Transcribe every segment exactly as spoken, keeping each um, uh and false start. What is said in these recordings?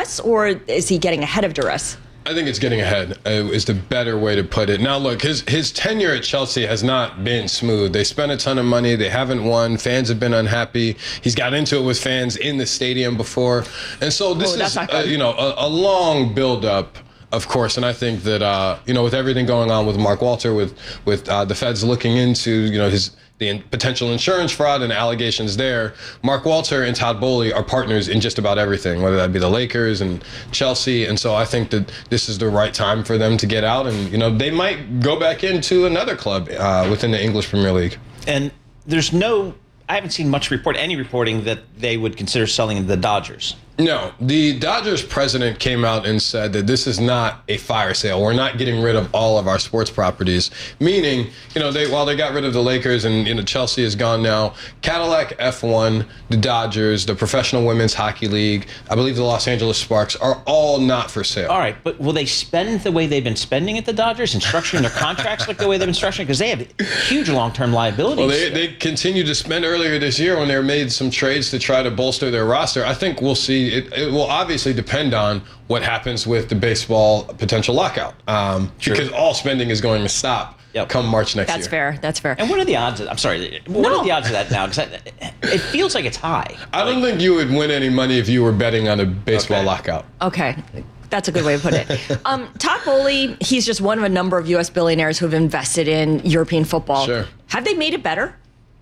duress, or is he getting ahead of duress? I think it's getting ahead uh, is the better way to put it. Now, look, his his tenure at Chelsea has not been smooth. They spent a ton of money. They haven't won. Fans have been unhappy. He's got into it with fans in the stadium before. And so this oh, is, uh, you know, a, a long buildup, of course. And I think that, uh, you know, with everything going on with Mark Walter, with, with uh, the feds looking into, you know, his the in potential insurance fraud and allegations there, Mark Walter and Todd Boehly are partners in just about everything, whether that be the Lakers and Chelsea. And so I think that this is the right time for them to get out. And, you know, they might go back into another club uh, within the English Premier League. And there's no, I haven't seen much report, any reporting that they would consider selling the Dodgers. No, the Dodgers president came out and said that this is not a fire sale. We're not getting rid of all of our sports properties. Meaning, you know, they while they got rid of the Lakers and, you know, Chelsea is gone now, Cadillac F one, the Dodgers, the Professional Women's Hockey League, I believe the Los Angeles Sparks are all not for sale. All right, but will they spend the way they've been spending at the Dodgers and structuring their contracts like the way they've been structuring? Because they have huge long-term liabilities. Well, they, they continued to spend earlier this year when they made some trades to try to bolster their roster. I think we'll see. It, it will obviously depend on what happens with the baseball potential lockout, um, because all spending is going to stop yep. come March next That's year. That's fair. That's fair. And what are the odds of, I'm sorry, what no. are the odds of that now? Because it feels like it's high. I don't like, think you would win any money if you were betting on a baseball okay. lockout. Okay. That's a good way to put it. Um, Todd Boehly, he's just one of a number of U S billionaires who have invested in European football. Sure. Have they made it better?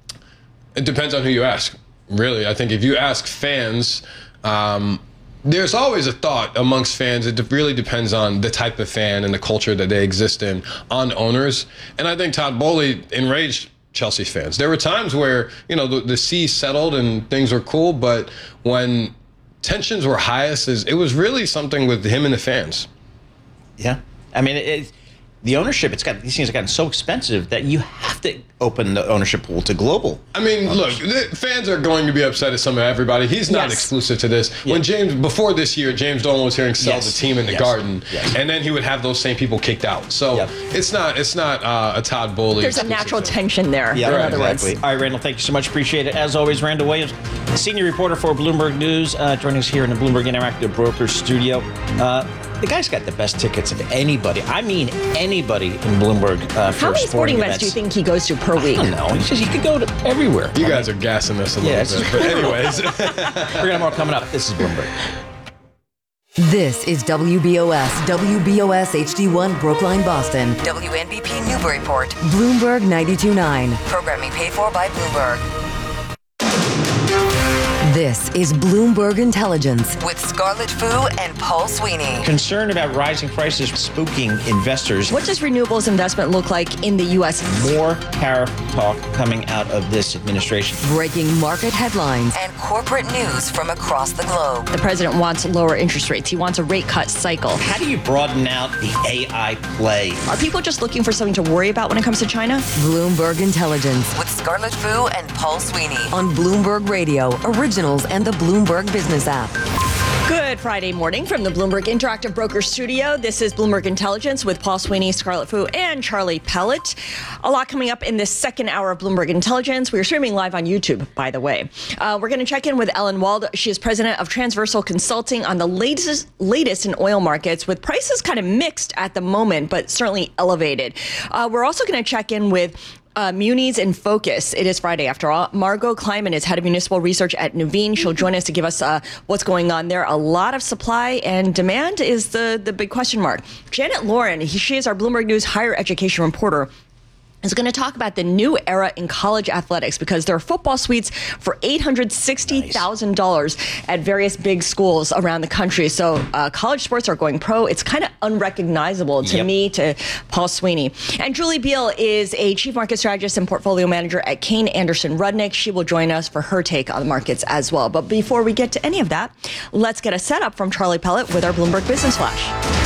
It depends on who you ask, really. I think if you ask fans, um, there's always a thought amongst fans. It really depends on the type of fan and the culture that they exist in, on owners. And I think Todd Boehly enraged Chelsea fans. There were times where, you know, the, the sea settled and things were cool, but when tensions were highest, it was really something with him and the fans. Yeah. I mean, it, it, the ownership, it's got these things have gotten so expensive that you have to open the ownership pool to global. I mean, look, the fans are going to be upset at some of everybody. He's not yes. exclusive to this. Yeah. When James, before this year, James Dolan was hearing sell yes. the team in the yes. Garden, yes. and then he would have those same people kicked out. So yep. it's not it's not uh, a Todd Boehly. There's a natural thing. tension there. Yeah, in right, other exactly. words. All right, Randall, thank you so much. Appreciate it. As always, Randall Williams, senior reporter for Bloomberg News, uh, joining us here in the Bloomberg Interactive Brokers studio. Uh, The guy's got the best tickets of anybody. I mean, anybody in Bloomberg uh, for How many sporting events events do you think he goes to per week? I don't know. He says he could go to everywhere. You I guys mean, are gassing this a yeah, little bit. But anyways. We're going to have more coming up. This is Bloomberg. This is W B O S, W B O S H D one Brookline, Boston. W N B P Newburyport. Bloomberg ninety-two point nine. Programming paid for by Bloomberg. This is Bloomberg Intelligence with Scarlett Fu and Paul Sweeney. Concern about rising prices spooking investors. What does renewables investment look like in the U S? More tariff talk coming out of this administration. Breaking market headlines and corporate news from across the globe. The president wants lower interest rates. He wants a rate cut cycle. How do you broaden out the A I play? Are people just looking for something to worry about when it comes to China? Bloomberg Intelligence with Scarlett Fu and Paul Sweeney on Bloomberg Radio, originals and the Bloomberg Business app. Good Friday morning from the Bloomberg Interactive Brokers studio. This is Bloomberg Intelligence with Paul Sweeney, Scarlett Fu, and Charlie Pellet. A lot coming up in this second hour of Bloomberg Intelligence. We are streaming live on YouTube, by the way. Uh, we're going to check in with Ellen Wald. She is president of Transversal Consulting on the latest latest in oil markets, with prices kind of mixed at the moment, but certainly elevated. Uh, we're also going to check in with Uh, Munis in Focus. It is Friday after all. Margot Kleiman is head of municipal research at Nuveen. She'll join us to give us uh, what's going on there. A lot of supply and demand is the, the big question mark. Janet Lauren, he, she is our Bloomberg News higher education reporter, is going to talk about the new era in college athletics, because there are football suites for eight hundred sixty thousand dollars nice. At various big schools around the country. So uh, college sports are going pro. It's kind of unrecognizable to yep. me, to Paul Sweeney. And Julie Beal is a chief market strategist and portfolio manager at Kane Anderson Rudnick. She will join us for her take on the markets as well. But before we get to any of that, let's get a setup from Charlie Pellet with our Bloomberg Business Flash.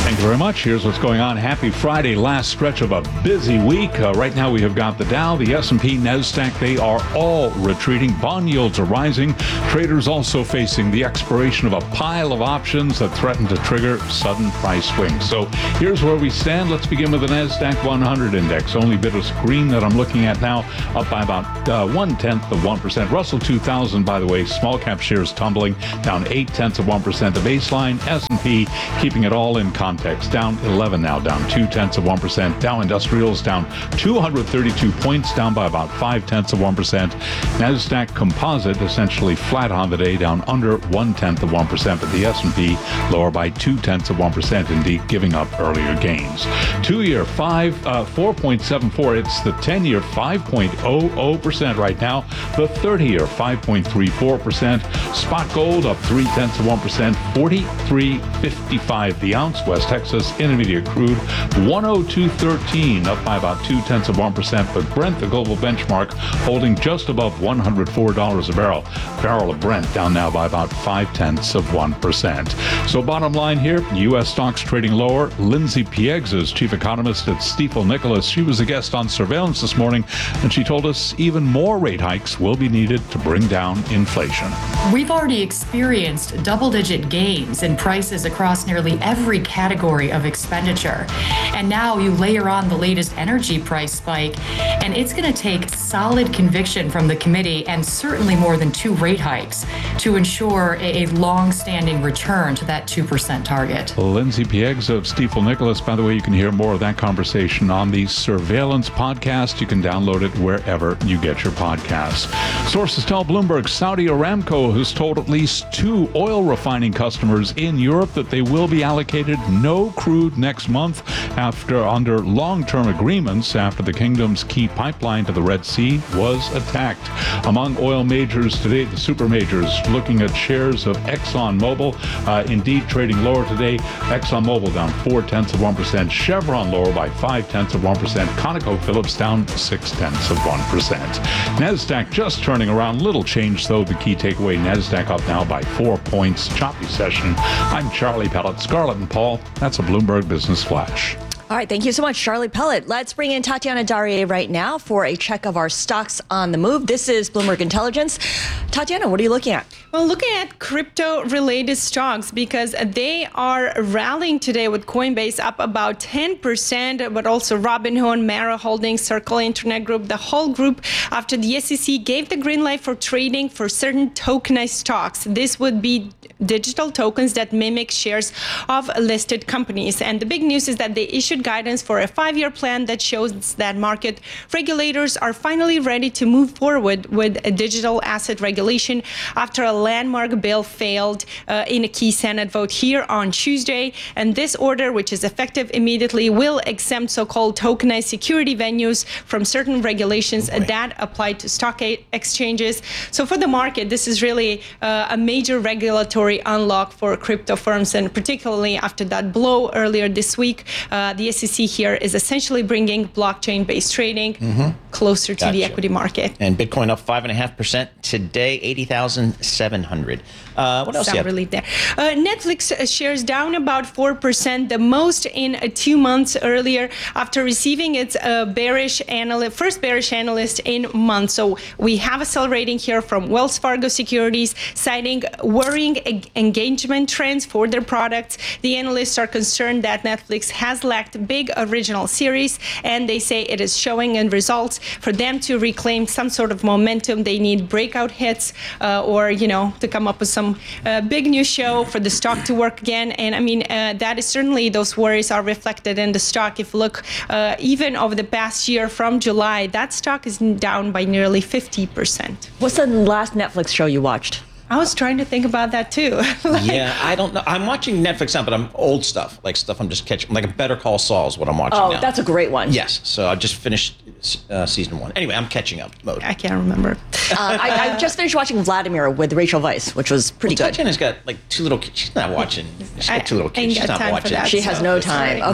Thank you very much. Here's what's going on. Happy Friday, last stretch of a busy week. Uh, right now we have got the Dow, the S and P, NASDAQ. They are all retreating. Bond yields are rising. Traders also facing the expiration of a pile of options that threaten to trigger sudden price swings. So here's where we stand. Let's begin with the NASDAQ one hundred index. Only bit of green that I'm looking at now, up by about uh, one-tenth of one percent. Russell two thousand, by the way, small cap shares tumbling, down eight-tenths of one percent. The baseline, S and P, keeping it all in context, down eleven now, down two-tenths of one percent. Dow Industrials down two hundred thirty-two points, down by about five-tenths of one percent. NASDAQ Composite essentially flat on the day, down under one-tenth of one percent, but the S and P lower by two-tenths of one percent, indeed giving up earlier gains. Two-year, five, uh, four point seven four. It's the ten-year, five point zero zero percent right now. The thirty-year, five point three four percent. Spot gold up three-tenths of one percent, forty-three fifty-five the ounce. West Texas Intermediate crude, one oh two thirteen, up by about two-tenths of one percent. But Brent, the global benchmark, holding just above one hundred four dollars a barrel. Barrel of Brent down now by about five-tenths of one percent. So bottom line here, U S stocks trading lower. Lindsay Pieggs is chief economist at Stifel Nicolaus. She was a guest on Surveillance this morning, and she told us even more rate hikes will be needed to bring down inflation. We've already experienced double-digit gains in prices across nearly every category of expenditure. And now you layer on the latest energy price spike, and it's going to take solid conviction from the committee and certainly more than two rate hikes to ensure a, a long-standing return to that two percent target. Lindsay Pieggs of Stifel Nicolaus. By the way, you can hear more of that conversation on the Surveillance podcast. You can download it wherever you get your podcasts. Sources tell Bloomberg Saudi Aramco has told at least two oil refining customers in Europe that they will be allocated no crude next month after under long-term agreements after the kingdom's key pipeline to the Red Sea was attacked. Among oil majors today, the super majors looking at shares of ExxonMobil, uh, indeed trading lower today. ExxonMobil down four-tenths of one percent. Chevron lower by five-tenths of one percent. ConocoPhillips down six-tenths of one percent. NASDAQ just turning around. Little change, though. The key takeaway, NASDAQ up now by four points. Choppy session. I'm Charlie Pellet. Scarlett and Paul, that's a Bloomberg Business Flash. All right, thank you so much, Charlie Pellet. Let's bring in Tatiana Darie right now for a check of our stocks on the move. This is Bloomberg Intelligence. Tatiana, what are you looking at? Well, looking at crypto-related stocks because they are rallying today with Coinbase up about ten percent, but also Robinhood, Mara Holdings, Circle Internet Group, the whole group after the S E C gave the green light for trading for certain tokenized stocks. This would be digital tokens that mimic shares of listed companies. And the big news is that they issued guidance for a five-year plan that shows that market regulators are finally ready to move forward with a digital asset regulation after a landmark bill failed uh, in a key Senate vote here on Tuesday. And this order, which is effective immediately, will exempt so-called tokenized security venues from certain regulations okay. that apply to stock exchanges. So for the market, this is really uh, a major regulatory unlock for crypto firms, and particularly after that blow earlier this week, uh, the S E C here is essentially bringing blockchain-based trading mm-hmm. closer to gotcha. the equity market. And Bitcoin up five and a half percent today, eighty thousand seven hundred. Uh, what else? Some you have? relief there. Uh, Netflix shares down about four percent, the most in uh, two months earlier after receiving its uh, bearish analyst, first bearish analyst in months. So we have accelerating here from Wells Fargo Securities, citing worrying eg- engagement trends for their products. The analysts are concerned that Netflix has lacked big original series, and they say it is showing in results. For them to reclaim some sort of momentum, they need breakout hits uh, or, you know, to come up with some uh, big new show for the stock to work again. And I mean, uh, that is certainly, those worries are reflected in the stock. If you look uh, even over the past year from July, that stock is down by nearly fifty percent. What's the last Netflix show you watched? I was trying to think about that too. like, yeah, I don't know. I'm watching Netflix now, but I'm old stuff, like stuff I'm just catching. Like a Better Call Saul is what I'm watching oh, now. Oh, that's a great one. Yes, so I just finished uh, season one. Anyway, I'm catching up mode. I can't remember. uh, I, I just finished watching Vladimir with Rachel Weisz, which was pretty well, good. Tatiana's got like two little kids. She's not watching. She's got two little kids. Ain't She's got not time for watching. that. She has so no it's time. all right. Okay.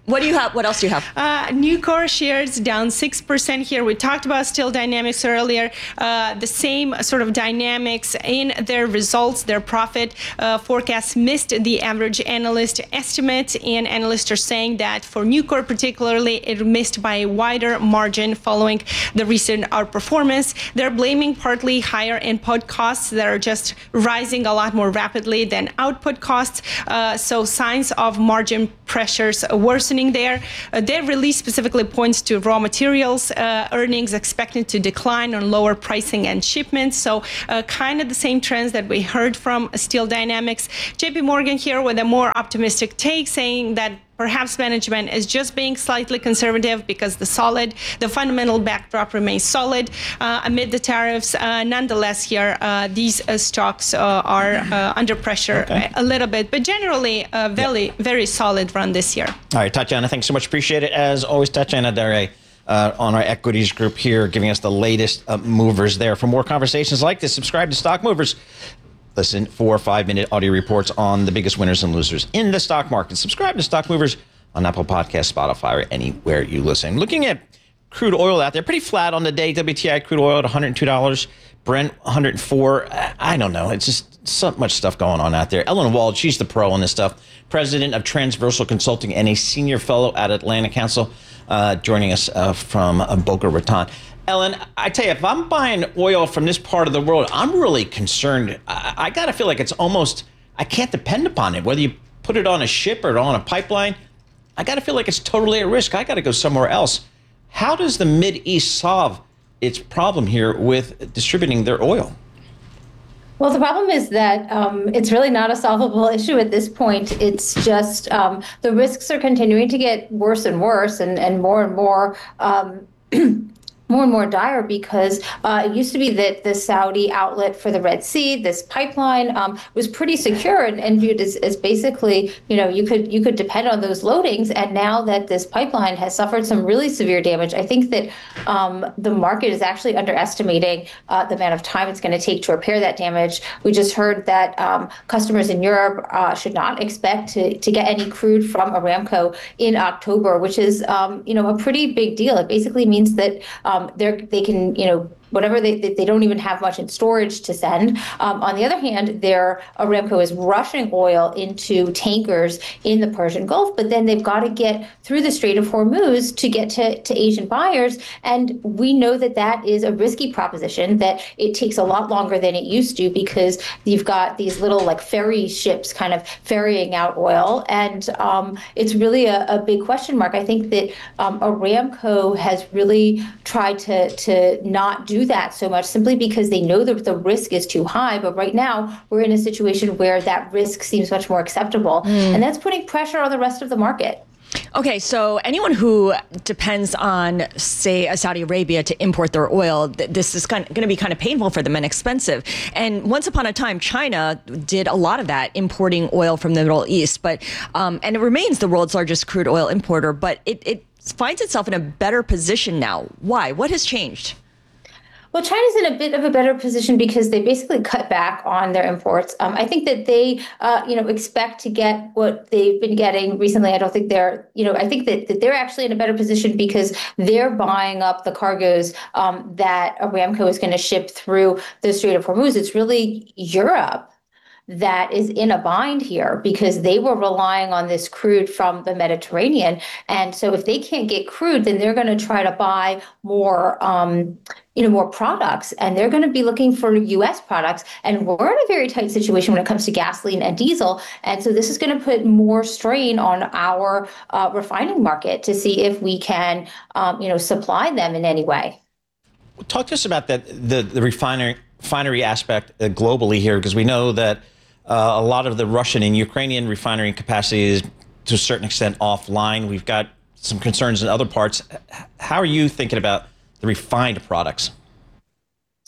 What do you have? What else do you have? Uh, Nucor shares down six percent here. We talked about Steel Dynamics earlier. Uh, the same sort of dynamics in their results, their profit uh, forecasts missed the average analyst estimate, and analysts are saying that for Nucor particularly, it missed by a wider margin following the recent outperformance. They're blaming partly higher input costs that are just rising a lot more rapidly than output costs. Uh, so signs of margin pressures worsening there. Uh, their release specifically points to raw materials uh, earnings expected to decline on lower pricing and shipments. So uh, kind of the same trends that we heard from Steel Dynamics. J P Morgan here with a more optimistic take, saying that perhaps management is just being slightly conservative because the solid, the fundamental backdrop remains solid uh, amid the tariffs. Uh, nonetheless, here uh, these uh, stocks uh, are uh, under pressure okay. a little bit, but generally a very, yeah. very solid run this year. All right, Tatiana, thanks so much. Appreciate it. As always, Tatiana Dare uh, on our equities group here, giving us the latest uh, movers there. For more conversations like this, subscribe to Stock Movers. Listen for five-minute audio reports on the biggest winners and losers in the stock market. Subscribe to Stock Movers on Apple Podcasts, Spotify, or anywhere you listen. Looking at crude oil out there, pretty flat on the day. W T I crude oil at one hundred two dollars. Brent one hundred four dollars. I don't know. It's just so much stuff going on out there. Ellen Wald, she's the pro on this stuff. President of Transversal Consulting and a senior fellow at Atlantic Council, uh, joining us uh, from uh, Boca Raton. Ellen, I tell you, if I'm buying oil from this part of the world, I'm really concerned. I, I got to feel like it's almost, I can't depend upon it. Whether you put it on a ship or on a pipeline, I got to feel like it's totally at risk. I got to go somewhere else. How does the Mideast solve its problem here with distributing their oil? Well, the problem is that um, it's really not a solvable issue at this point. It's just um, the risks are continuing to get worse and worse and, and more and more um, more and more dire, because uh, it used to be that the Saudi outlet for the Red Sea, this pipeline, um, was pretty secure and, and viewed as, as basically, you know, you could you could depend on those loadings. And now that this pipeline has suffered some really severe damage, I think that um, the market is actually underestimating uh, the amount of time it's going to take to repair that damage. We just heard that um, customers in Europe uh, should not expect to, to get any crude from Aramco in October, which is, um, you know, a pretty big deal. It basically means that um, they're, they can, you know, whatever they they don't even have much in storage to send. Um, on the other hand, their Aramco is rushing oil into tankers in the Persian Gulf, but then they've got to get through the Strait of Hormuz to get to, to Asian buyers. And we know that that is a risky proposition, that it takes a lot longer than it used to, because you've got these little like ferry ships kind of ferrying out oil. And um, it's really a, a big question mark. I think that um, Aramco has really tried to, to not do that so much, simply because they know that the risk is too high. But right now we're in a situation where that risk seems much more acceptable, mm. and that's putting pressure on the rest of the market. Okay, so anyone who depends on, say, Saudi Arabia to import their oil, th- this is kind of going to be kind of painful for them and expensive. And once upon a time, China did a lot of that, importing oil from the Middle East. But um, and it remains the world's largest crude oil importer. But it, it finds itself in a better position now. Why? What has changed? Well, China's in a bit of a better position because they basically cut back on their imports. Um, I think that they, uh, you know, expect to get what they've been getting recently. I don't think they're, you know, I think that, that they're actually in a better position because they're buying up the cargoes um, that Aramco is going to ship through the Strait of Hormuz. It's really Europe that is in a bind here because they were relying on this crude from the Mediterranean. And so if they can't get crude, then they're going to try to buy more, um, you know, more products, and they're going to be looking for U S products. And we're in a very tight situation when it comes to gasoline and diesel. And so this is going to put more strain on our uh, refining market to see if we can, um, you know, supply them in any way. Talk to us about that, the, the refinery, refinery aspect uh, globally here, because we know that Uh, a lot of the Russian and Ukrainian refinery capacity is to a certain extent offline. We've got some concerns in other parts. How are you thinking about the refined products?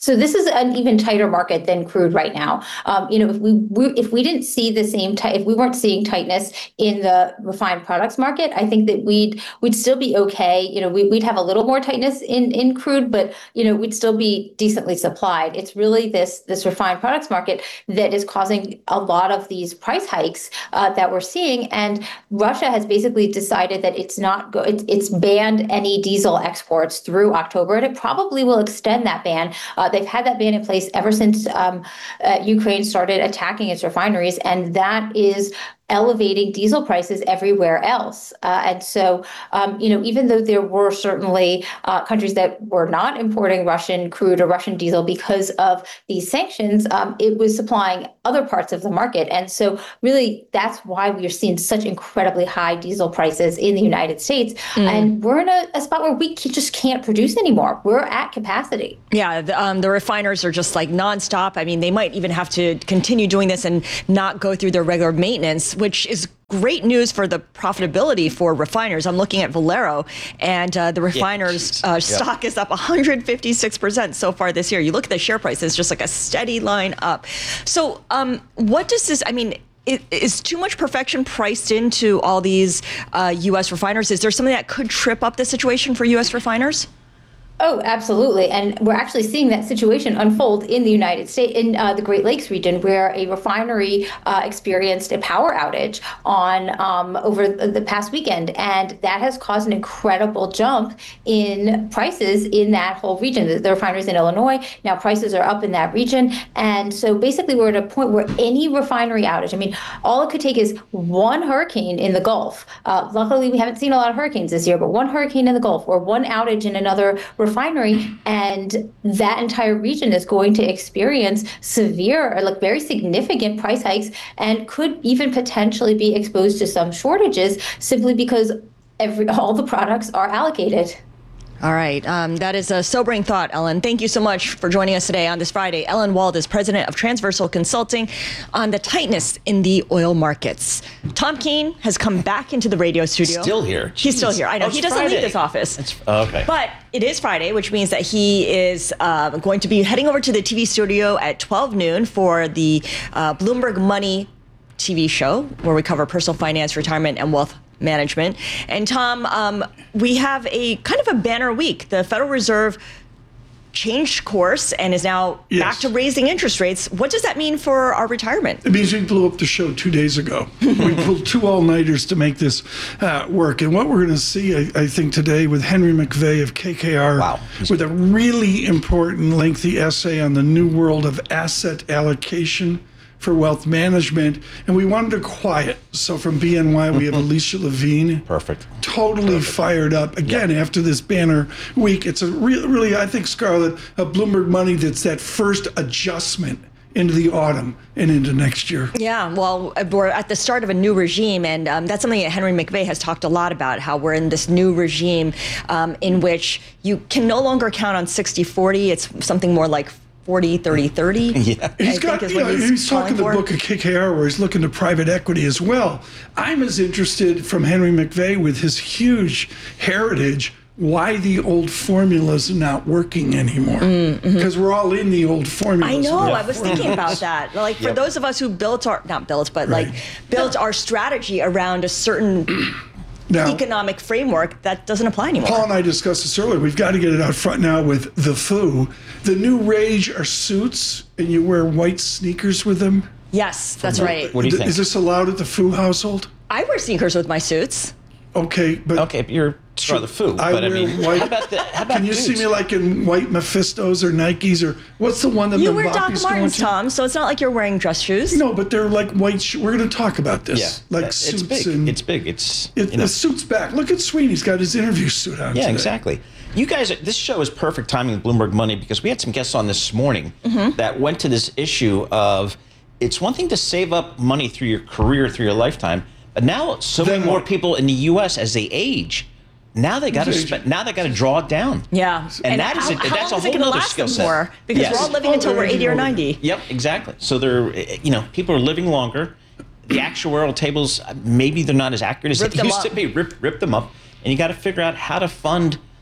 So this is an even tighter market than crude right now. Um, you know, if we, we if we didn't see the same tight, if we weren't seeing tightness in the refined products market, I think that we'd we'd still be okay. You know, we, we'd have a little more tightness in in crude, but you know, we'd still be decently supplied. It's really this this refined products market that is causing a lot of these price hikes uh, that we're seeing. And Russia has basically decided that it's not go it's, it's banned any diesel exports through October, and it probably will extend that ban. Uh, they've had that ban in place ever since um, uh, Ukraine started attacking its refineries, and that is elevating diesel prices everywhere else. Uh, and so, um, you know, even though there were certainly uh, countries that were not importing Russian crude or Russian diesel because of these sanctions, um, it was supplying other parts of the market. And so really, that's why we are seeing such incredibly high diesel prices in the United States. Mm. And we're in a, a spot where we just can't produce anymore. We're at capacity. Yeah, the, um, the refiners are just like nonstop. I mean, they might even have to continue doing this and not go through their regular maintenance, which is great news for the profitability for refiners. I'm looking at Valero, and uh, the refiners' yeah, uh, stock yep. is up one hundred fifty-six percent so far this year. You look at the share price, it's just like a steady line up. So um, what does this, I mean, Is, is too much perfection priced into all these uh, U S refiners? Is there something that could trip up the situation for U S refiners? Oh, absolutely. And we're actually seeing that situation unfold in the United States, in uh, the Great Lakes region, where a refinery uh, experienced a power outage on um, over the past weekend. And that has caused an incredible jump in prices in that whole region. The, the refineries in Illinois, now prices are up in that region. And so basically we're at a point where any refinery outage, I mean, all it could take is one hurricane in the Gulf. Uh, luckily, we haven't seen a lot of hurricanes this year, but one hurricane in the Gulf or one outage in another refinery, and that entire region is going to experience severe or like very significant price hikes and could even potentially be exposed to some shortages simply because every all the products are allocated. All right. Um, that is a sobering thought, Ellen. Thank you so much for joining us today on this Friday. Ellen Wald is president of Transversal Consulting on the tightness in the oil markets. Tom Keene has come back into the radio studio. Still here. Jeez. He's still here. I know. Oh, he doesn't Friday. leave this office. It's, oh, okay. But it is Friday, which means that he is uh, going to be heading over to the T V studio at twelve noon for the uh, Bloomberg Money T V show, where we cover personal finance, retirement, and wealth management. And Tom, um, we have a kind of a banner week. The Federal Reserve changed course and is now yes. back to raising interest rates. What does that mean for our retirement? It means we blew up the show two days ago. We pulled two all-nighters to make this uh, work. And what we're going to see, I, I think, today with Henry McVeigh of K K R, wow. with a really important, lengthy essay on the new world of asset allocation for wealth management, and we wanted to quiet. So from B N Y, we have Alicia Levine. Perfect. Totally Perfect. fired up. Again, yep. after this banner week, it's a re- really, I think, Scarlett, a Bloomberg Money that's that first adjustment into the autumn and into next year. Yeah, well, we're at the start of a new regime, and um, that's something that Henry McVeigh has talked a lot about, how we're in this new regime um, in which you can no longer count on sixty forty. It's something more like forty, thirty, thirty. Yeah. He's got, you know, he's, he's talking the book of K K R where he's looking to private equity as well. I'm as interested from Henry McVeigh with his huge heritage, why the old formulas are not working anymore. Because mm-hmm. we're all in the old formulas. I know, yeah. I was thinking about that. Like for yep. those of us who built our, not built, but right. like built our strategy around a certain Now, economic framework, that doesn't apply anymore. Paul and I discussed this earlier. We've got to get it out front now with the F U. The new rage are suits, and you wear white sneakers with them. Yes, that's right. What do you think? Is this allowed at the F U household? I wear sneakers with my suits. Okay, but okay, but you're sure the F U. I but wear I mean, white. how about the? How about Can you boots? see me like in white Mephistos or Nikes or what's the one that you the wear Doc Mbappe's Martens, going to? Tom? So it's not like you're wearing dress shoes. No, but they're like white. Sh- We're going to talk about this. Yeah, like it's suits big. and It's big. It's it, you know. the suit's back. Look at Sweeney's got his interview suit on. Yeah, today. exactly. You guys, this show is perfect timing with Bloomberg Money because we had some guests on this morning mm-hmm. that went to this issue of it's one thing to save up money through your career, through your lifetime, but now so Then many more what? people in the U S as they age. Now they got to spend. Now they got to draw it down. Yeah, and, and that how, is a, how that's long a is it whole gonna other last skill them set. for? Because yes. we're all living until we're eighty or ninety. Yep, exactly. So they're, you know, people are living longer. The actuarial tables, maybe they're not as accurate as Rip they them used up. to be. Rip, rip them up, and you got to figure out how to fund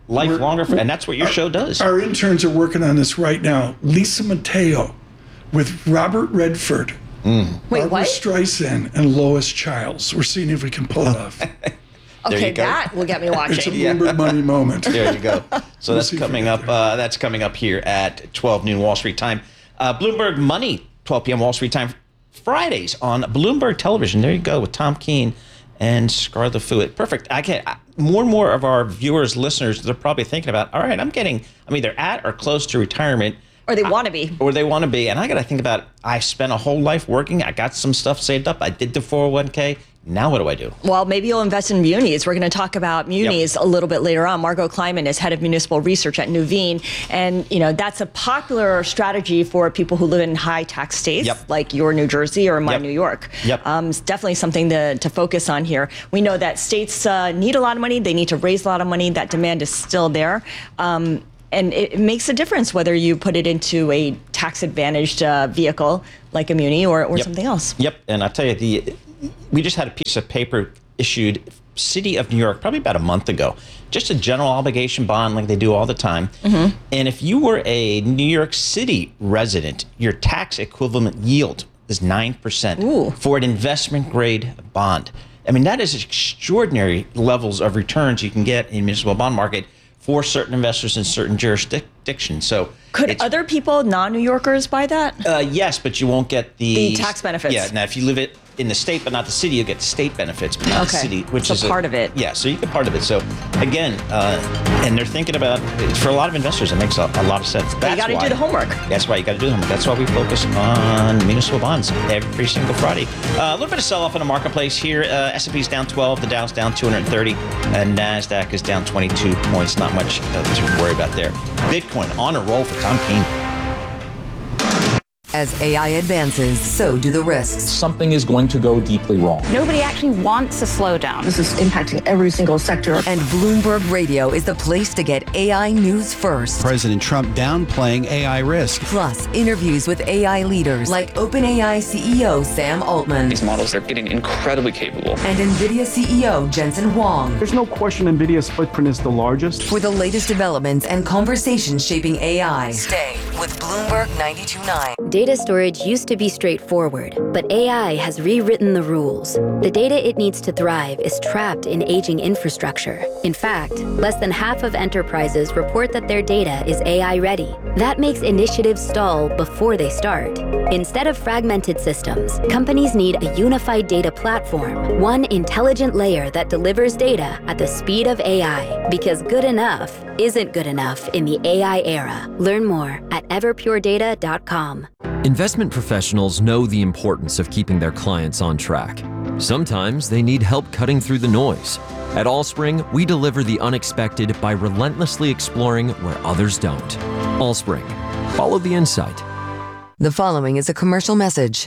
life We're- longer, for, and that's what your show does. Our interns are working on this right now. Lisa Mateo with Robert Redford, Wait, Barbara what? Streisand, and Lois Childs. We're seeing if we can pull it off. Okay, you go. that will get me It's a watching. Bloomberg Money moment. There you go. So that's see if we coming get up. there. Uh, that's coming up here at twelve noon Wall Street time. Uh, Bloomberg Money, twelve p.m. Wall Street time, Fridays on Bloomberg Television. There you go with Tom Keene and Scarlett Fuett. Perfect. I can I, more and more of our viewers, listeners, they're probably thinking about. All right, I'm getting. I'm either at or close to retirement. Or they want to be. Or they want to be. And I got to think about, I spent a whole life working. I got some stuff saved up. I did the four oh one k. Now what do I do? Well, maybe you'll invest in munis. We're going to talk about munis Yep. a little bit later on. Margot Kleiman is head of municipal research at Nuveen. And, you know, that's a popular strategy for people who live in high tax states, Yep. like your New Jersey or my Yep. New York. Yep. Um, it's definitely something to, to focus on here. We know that states uh, need a lot of money. They need to raise a lot of money. That demand is still there. Um, And it makes a difference whether you put it into a tax-advantaged uh, vehicle like a muni or, or Yep. something else. Yep. And I'll tell you, the we just had a piece of paper issued, City of New York, probably about a month ago. Just a general obligation bond like they do all the time. Mm-hmm. And if you were a New York City resident, your tax equivalent yield is nine percent Ooh. for an investment grade bond. I mean, that is extraordinary levels of returns you can get in municipal bond market for certain investors in certain jurisdictions. So Could it's- other people, non-New Yorkers, buy that? Uh, yes, but you won't get the, The tax benefits. Yeah. Now, if you live it in the state, but not the city, you get the state benefits, but not the Okay. city, which So is part of it. Yeah. So you get part of it. So again, uh, and they're thinking about for a lot of investors, it makes a, a lot of sense. That's But you got to why- do the homework. That's why you got to do the homework. That's why we focus on municipal bonds every single Friday. Uh, a little bit of sell-off in the marketplace here. Uh, S and P's down twelve, the Dow's down two hundred thirty, and Nasdaq is down twenty-two points. Not much uh, to worry about there. Bitcoin on a roll for Tom Keene. As A I advances, so do the risks. Something is going to go deeply wrong. Nobody actually wants a slowdown. This is impacting every single sector. And Bloomberg Radio is the place to get A I news first. President Trump downplaying A I risk. Plus, interviews with A I leaders like OpenAI C E O Sam Altman. These models are getting incredibly capable. And NVIDIA C E O Jensen Huang. There's no question NVIDIA's footprint is the largest. For the latest developments and conversations shaping A I, stay with Bloomberg ninety-two point nine. Data storage used to be straightforward, but A I has rewritten the rules. The data it needs to thrive is trapped in aging infrastructure. In fact, less than half of enterprises report that their data is A I ready. That makes initiatives stall before they start. Instead of fragmented systems, companies need a unified data platform, one intelligent layer that delivers data at the speed of A I. Because good enough isn't good enough in the A I era. Learn more at everpure data dot com. Investment professionals know the importance of keeping their clients on track. Sometimes they need help cutting through the noise. At Allspring, we deliver the unexpected by relentlessly exploring where others don't. Allspring. Follow the insight. The following is a commercial message.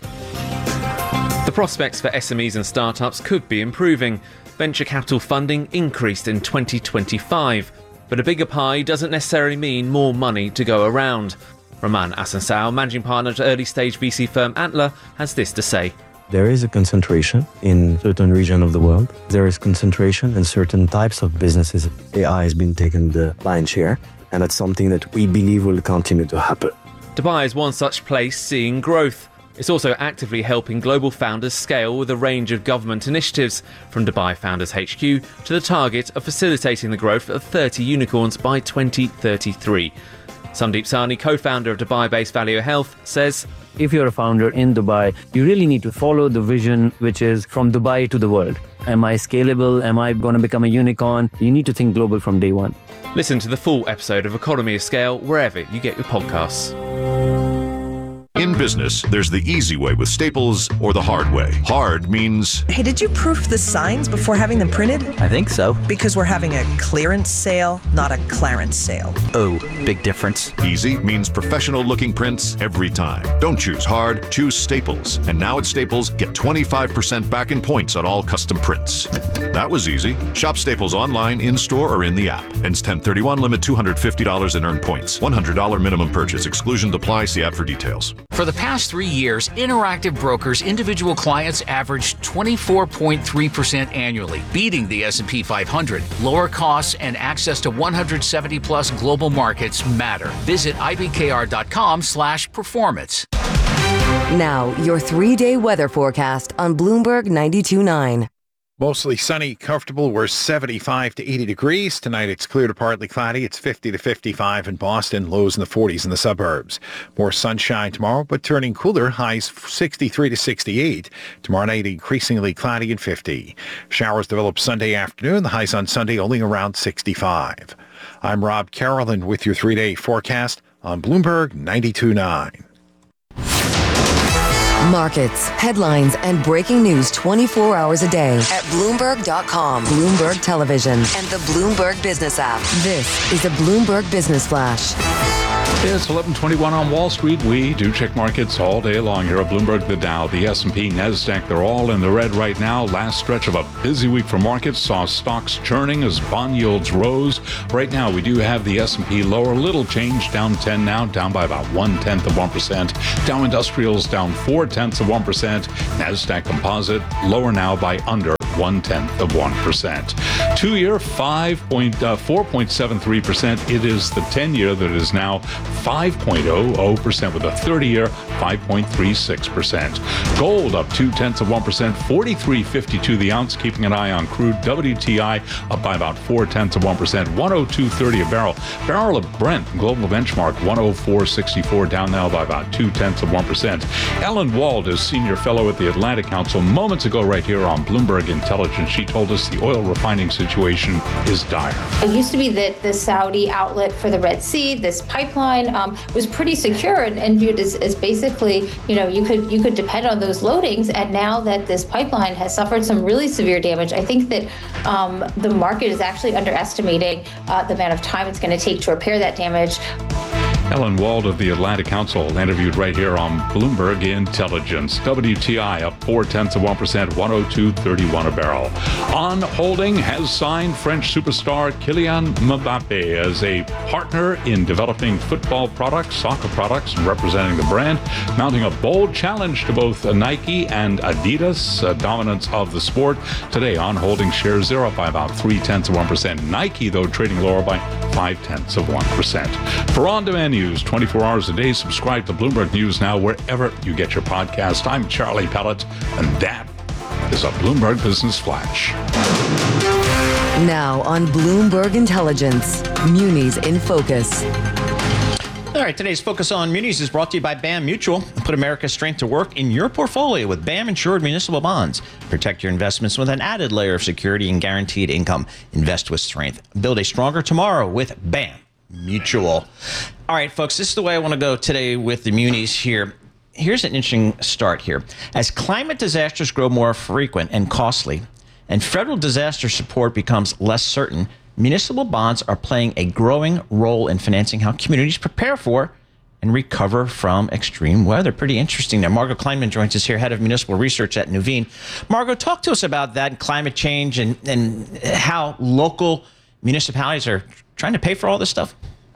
The prospects for S M Es and startups could be improving. Venture capital funding increased in twenty twenty-five, but a bigger pie doesn't necessarily mean more money to go around. Roman Asansao, managing partner at early-stage V C firm Antler, has this to say. There is a concentration in certain regions of the world. There is concentration in certain types of businesses. A I has been taking the lion's share, and that's something that we believe will continue to happen. Dubai is one such place seeing growth. It's also actively helping global founders scale with a range of government initiatives, from Dubai Founders H Q to the target of facilitating the growth of thirty unicorns by twenty thirty-three. Sandeep Sahni, co-founder of Dubai-based Value Health, says, if you're a founder in Dubai, you really need to follow the vision, which is from Dubai to the world. Am I scalable? Am I going to become a unicorn? You need to think global from day one. Listen to the full episode of Economy of Scale wherever you get your podcasts. In business, there's the easy way with Staples or the hard way. Hard means... Hey, did you proof the signs before having them printed? I think so. Because we're having a clearance sale, not a Clarence sale. Oh, big difference. Easy means professional-looking prints every time. Don't choose hard, choose Staples. And now at Staples, get twenty-five percent back in points on all custom prints. That was easy. Shop Staples online, in-store, or in the app. Ends ten thirty-one, limit two hundred fifty dollars and earn points. one hundred dollars minimum purchase. Exclusions apply. See app for details. For the past three years, Interactive Brokers individual clients averaged twenty-four point three percent annually, beating the S and P five hundred. Lower costs and access to one hundred seventy plus global markets matter. Visit I B K R dot com slash performance. Now, your three-day weather forecast on Bloomberg ninety-two point nine. Mostly sunny, comfortable. We're seventy-five to eighty degrees. Tonight it's clear to partly cloudy. It's fifty to fifty-five in Boston, lows in the forties in the suburbs. More sunshine tomorrow, but turning cooler, highs sixty-three to sixty-eight. Tomorrow night increasingly cloudy and fifty. Showers develop Sunday afternoon. The highs on Sunday only around sixty-five. I'm Rob Carolyn with your three-day forecast on Bloomberg ninety-two point nine. Markets, headlines, and breaking news twenty-four hours a day at Bloomberg dot com, Bloomberg Television, and the Bloomberg Business app. This is a Bloomberg Business Flash. It's eleven twenty-one on Wall Street. We do check markets all day long here at Bloomberg. The Dow, the S and P, NASDAQ, they're all in the red right now. Last stretch of a busy week for markets saw stocks churning as bond yields rose. Right now, we do have the S and P lower, little change, down ten now, down by about one-tenth of one percent. Dow Industrials down four-tenths of one percent. NASDAQ Composite lower now by under one-tenth of one percent. Two-year, five point four point seven three percent. It is the ten-year that is now five point zero zero percent, with a thirty-year, five point three six percent. Gold up two-tenths of one percent, forty-three fifty-two the ounce, keeping an eye on crude. W T I up by about four-tenths of one percent, one oh two thirty a barrel. Barrel of Brent, global benchmark, one oh four sixty-four, down now by about two-tenths of one percent. Ellen Wald is senior fellow at the Atlantic Council. Moments ago right here on Bloomberg Intelligence, she told us the oil refining situation is dire. It used to be that the Saudi outlet for the Red Sea, this pipeline, um, was pretty secure and, and viewed as, as basically, you know, you could you could depend on those loadings. And now that this pipeline has suffered some really severe damage, I think that um, the market is actually underestimating uh, the amount of time it's going to take to repair that damage. Ellen Wald of the Atlantic Council, interviewed right here on Bloomberg Intelligence. W T I up four-tenths of one percent, one oh two thirty-one a barrel. On Holding has signed French superstar Kylian Mbappe as a partner in developing football products, soccer products, and representing the brand, mounting a bold challenge to both Nike and Adidas, uh, dominance of the sport. Today, On Holding shares zero by about three-tenths of one percent. Nike, though, trading lower by five-tenths of one percent. For on-demand news twenty-four hours a day, subscribe to Bloomberg News Now wherever you get your podcast. I'm Charlie Pellet, and that is a Bloomberg Business Flash. Now on Bloomberg Intelligence, Munis in Focus. All right, today's Focus on Munis is brought to you by BAM Mutual. Put America's strength to work in your portfolio with BAM Insured Municipal Bonds. Protect your investments with an added layer of security and guaranteed income. Invest with strength. Build a stronger tomorrow with BAM Mutual. All right, folks, this is the way I want to go today with the munis here. Here's an interesting start here. As climate disasters grow more frequent and costly, and federal disaster support becomes less certain, municipal bonds are playing a growing role in financing how communities prepare for and recover from extreme weather. Pretty interesting there. Margot Kleinman joins us here, head of municipal research at Nuveen. Margot, talk to us about that, climate change, and, and how local municipalities are trying to pay for all this stuff.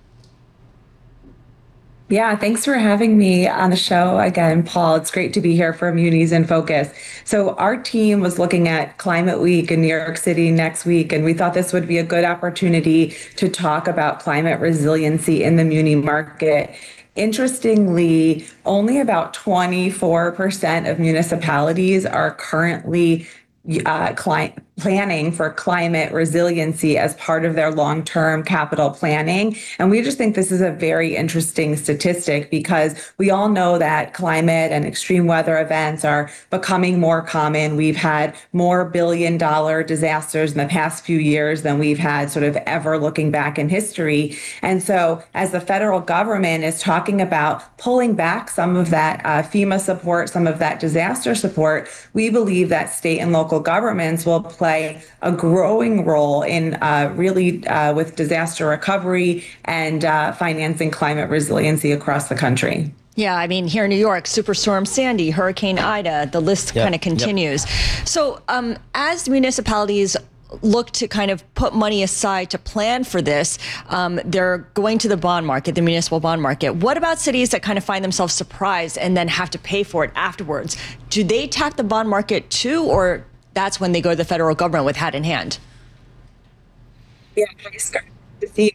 Yeah, thanks for having me on the show again, Paul. It's great to be here for Munis in Focus. So our team was looking at Climate Week in New York City next week, and we thought this would be a good opportunity to talk about climate resiliency in the muni market. Interestingly, only about twenty-four percent of municipalities are currently uh, cli- planning for climate resiliency as part of their long-term capital planning. And we just think this is a very interesting statistic because we all know that climate and extreme weather events are becoming more common. We've had more billion dollar disasters in the past few years than we've had sort of ever looking back in history. And so as the federal government is talking about pulling back some of that uh, FEMA support, some of that disaster support, we believe that state and local governments will play a growing role in uh, really uh, with disaster recovery and uh, financing climate resiliency across the country. Yeah, I mean, here in New York, Superstorm Sandy, Hurricane Ida, the list Yep, kind of continues. Yep. So um, as municipalities look to kind of put money aside to plan for this, um, they're going to the bond market, the municipal bond market. What about cities that kind of find themselves surprised and then have to pay for it afterwards? Do they tap the bond market too, or that's when they go to the federal government with hat in hand? Yeah, I start to see.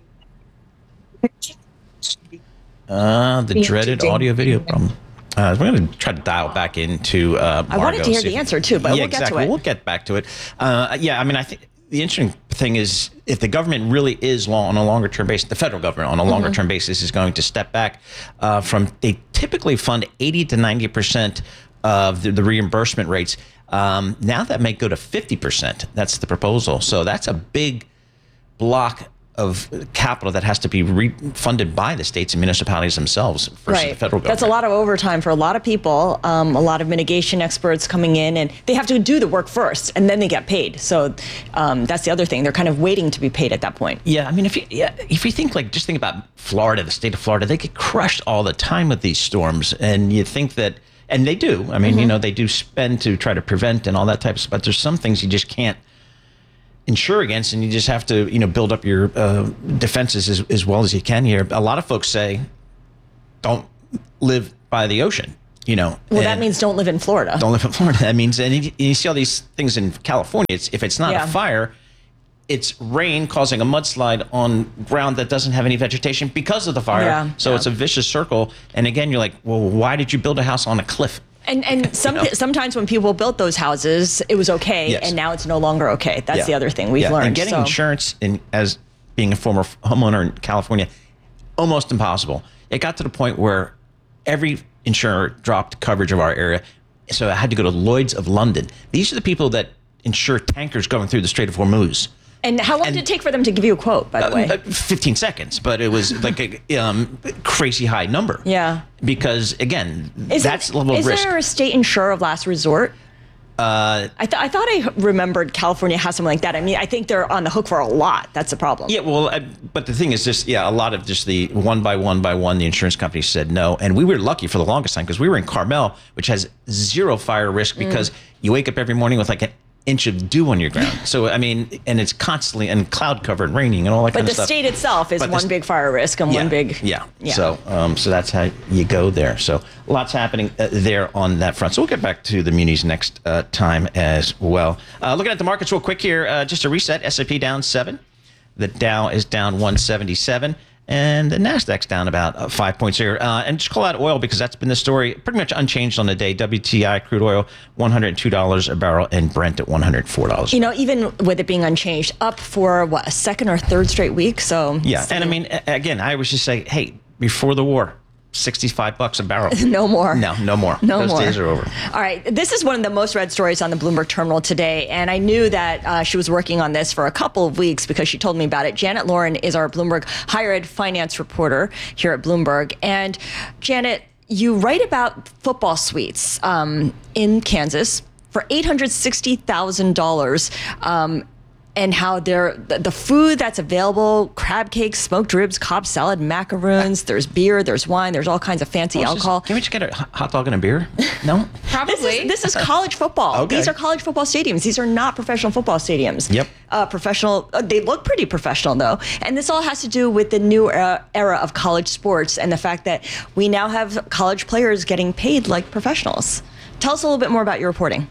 Uh, the dreaded audio video problem. Uh, we're going to try to dial back into uh, Margo. I wanted to hear the answer too, but yeah, we'll exactly. get to it. We'll get back to it. Uh, yeah, I mean, I think the interesting thing is if the government really is long, on a longer term basis, the federal government on a longer term mm-hmm. basis is going to step back uh, from, they typically fund eighty to ninety percent of the, the reimbursement rates. Um, now that may go to fifty percent. That's the proposal. So that's a big block of capital that has to be refunded by the states and municipalities themselves versus right. the federal government. That's a lot of overtime for a lot of people, um, a lot of mitigation experts coming in, and they have to do the work first, and then they get paid. So um, that's the other thing. They're kind of waiting to be paid at that point. Yeah, I mean, if you yeah, if you think like, just think about Florida, the state of Florida, they get crushed all the time with these storms, and you think that, and they do. I mean, mm-hmm. you know, they do spend to try to prevent and all that type of stuff, but there's some things you just can't insure against, and you just have to, you know, build up your uh, defenses as, as well as you can here. A lot of folks say, don't live by the ocean, you know. Well, that means don't live in Florida. Don't live in Florida. That means, and you, you see all these things in California. It's, if it's not yeah. a fire, it's rain causing a mudslide on ground that doesn't have any vegetation because of the fire. Yeah. So yeah. it's a vicious circle. And again, you're like, well, why did you build a house on a cliff? And and some, you know? sometimes when people built those houses, it was okay, yes. and now it's no longer okay. That's yeah. the other thing we've yeah. learned. And getting so. insurance, in, as being a former homeowner in California, almost impossible. It got to the point where every insurer dropped coverage of our area, so I had to go to Lloyd's of London. These are the people that insure tankers going through the Strait of Hormuz. And how long and, did it take for them to give you a quote, by the uh, way? Uh, fifteen seconds, but it was like a um, crazy high number. Yeah. Because, again, is that's it, the level of is risk. Is there a state insurer of last resort? Uh, I, th- I thought I remembered California has something like that. I mean, I think they're on the hook for a lot. That's the problem. Yeah, well, I, but the thing is just, yeah, a lot of just the one by one by one, the insurance companies said no. And we were lucky for the longest time because we were in Carmel, which has zero fire risk because mm. you wake up every morning with like an inch of dew on your ground. So, I mean, and it's constantly and cloud covered, raining and all that but kind of stuff. But the state itself is but one the, big fire risk and yeah, one big... Yeah. yeah. So, um, so that's how you go there. So lots happening uh, there on that front. So we'll get back to the munis next uh, time as well. Uh, looking at the markets real quick here, uh, just a reset. S and P down seven. The Dow is down one seventy-seven. And the Nasdaq's down about uh, five points here. Uh, and just call out oil because that's been the story pretty much unchanged on the day. W T I crude oil, one hundred two dollars a barrel, and Brent at one hundred four dollars. You know, even with it being unchanged, up for what, a second or third straight week. So yeah, and I mean, again, I always just say, hey, before the war, sixty-five bucks a barrel. No more. No, no more. No Those more. days are over. All right. This is one of the most read stories on the Bloomberg terminal today. And I knew that uh, she was working on this for a couple of weeks because she told me about it. Janet Lauren is our Bloomberg higher ed finance reporter here at Bloomberg. And Janet, you write about football suites um, in Kansas for eight hundred sixty thousand dollars. Um, and how they're, the, the food that's available, crab cakes, smoked ribs, Cobb salad, macaroons, there's beer, there's wine, there's all kinds of fancy oh, alcohol. Just, can we just get a hot dog and a beer? No? Probably. This is, this is college football. Okay. These are college football stadiums. These are not professional football stadiums. Yep. Uh, professional, uh, they look pretty professional though. And this all has to do with the new era, era of college sports and the fact that we now have college players getting paid like professionals. Tell us a little bit more about your reporting.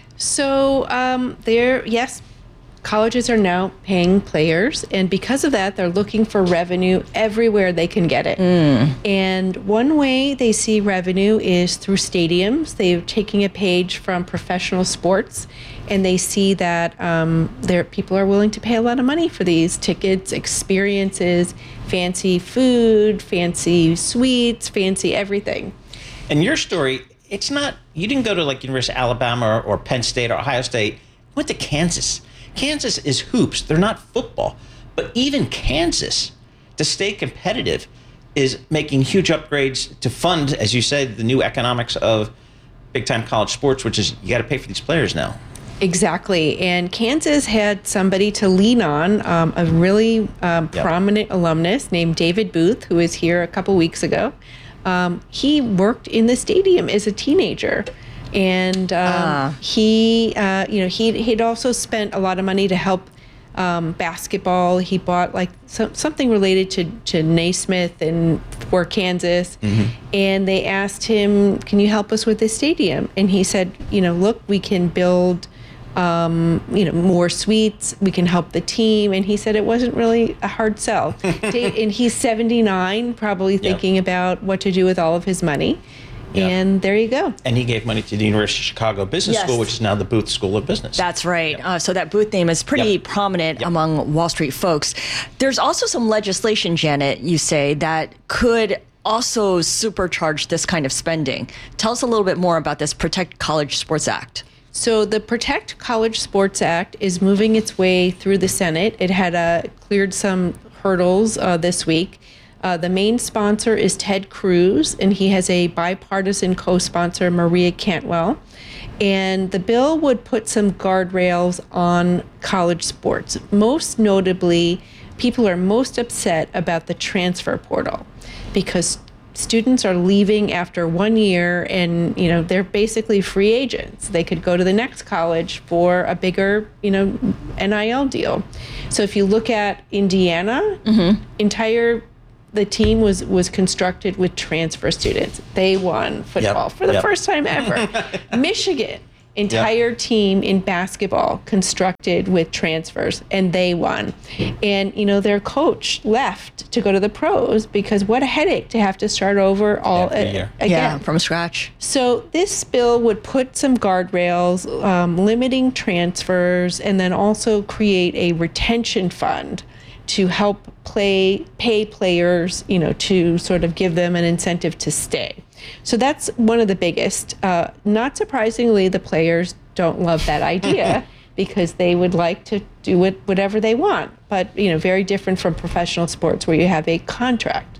So um, there, yes, colleges are now paying players, and because of that, they're looking for revenue everywhere they can get it. Mm. And one way they see revenue is through stadiums. They're taking a page from professional sports, and they see that um, there people are willing to pay a lot of money for these tickets, experiences, fancy food, fancy suites, fancy everything. And your story, it's not, you didn't go to like University of Alabama or, or Penn State or Ohio State. You went to Kansas. Kansas is hoops. They're not football. But even Kansas, to stay competitive, is making huge upgrades to fund, as you said, the new economics of big-time college sports, which is you got to pay for these players now. Exactly. And Kansas had somebody to lean on, um, a really um, yep. prominent alumnus named David Booth, who was here a couple weeks ago. Um, he worked in the stadium as a teenager. And um, ah. he, uh, you know, he he'd also spent a lot of money to help um, basketball. He bought like some, something related to, to Naismith and Fort Kansas. Mm-hmm. And they asked him, can you help us with this stadium? And he said, you know, look, we can build Um, you know, more suites. We can help the team. And he said it wasn't really a hard sell. And he's seventy-nine, probably thinking yep. about what to do with all of his money. Yep. And there you go. And he gave money to the University of Chicago Business yes. School, which is now the Booth School of Business. That's right. Yep. Uh, so that Booth name is pretty yep. prominent yep. among Wall Street folks. There's also some legislation, Janet, you say, that could also supercharge this kind of spending. Tell us a little bit more about this Protect College Sports Act. So the Protect College Sports Act is moving its way through the Senate. It had uh, cleared some hurdles uh, this week. Uh, the main sponsor is Ted Cruz, and he has a bipartisan co-sponsor, Maria Cantwell. And the bill would put some guardrails on college sports. Most notably, people are most upset about the transfer portal because students are leaving after one year and, you know, they're basically free agents. They could go to the next college for a bigger, you know, N I L deal. So if you look at Indiana, mm-hmm. entire, the team was, was constructed with transfer students. They won football yep. for the yep. first time ever. Michigan, entire yep. team in basketball constructed with transfers, and they won. And, you know, their coach left to go to the pros because what a headache to have to start over all a, again. Yeah, from scratch. So this bill would put some guardrails, um, limiting transfers, and then also create a retention fund to help play pay players, you know, to sort of give them an incentive to stay. So that's one of the biggest. Uh, not surprisingly, the players don't love that idea because they would like to do it whatever they want. But, you know, very different from professional sports where you have a contract.